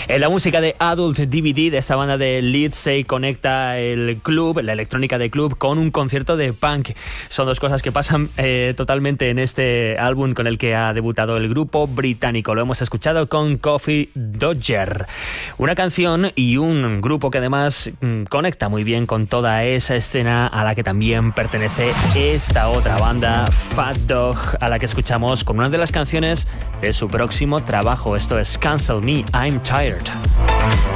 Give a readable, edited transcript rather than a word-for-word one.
En la música de Adult DVD de esta banda de Leeds se conecta el club, la electrónica de club, con un concierto de punk. Son dos cosas que pasan totalmente en este álbum con el que ha debutado el grupo británico. Lo hemos escuchado con Coffee Dodger. Una canción y un grupo que además conecta muy bien con toda esa escena a la que también pertenece esta otra banda, Fat Dog, a la que escuchamos con una de las canciones de su próximo trabajo. Esto es Cancel Me, I'm Tired.